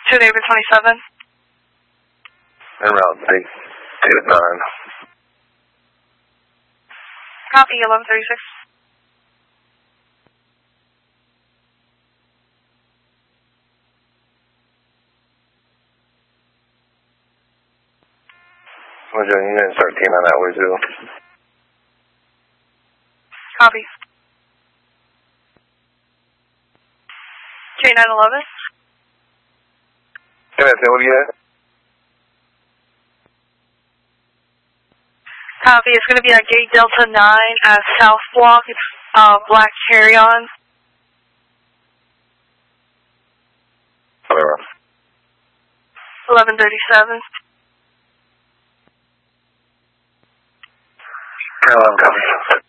2 David 27. En route, big 2-9. Copy, 1136. What's your unit 13 on that way too? Copy. J911. Can I say what you had? Copy, it's going to be at gate Delta 9 at South Block. It's black carry-on. Whatever. 1137. Carolyn, copy.